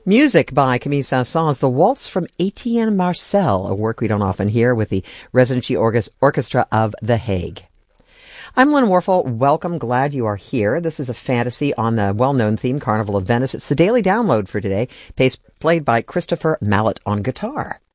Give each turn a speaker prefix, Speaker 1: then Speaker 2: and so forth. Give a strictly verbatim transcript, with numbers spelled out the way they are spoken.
Speaker 1: Music by Camille Saint-Saëns, The Waltz from Etienne Marcel, a work we don't often hear, with the Residency Orchestra of The Hague. I'm Lynn Warfel. Welcome. Glad you are here. This is a fantasy on the well-known theme, Carnival of Venice. It's the daily download for today, played by Christopher Mallet on guitar.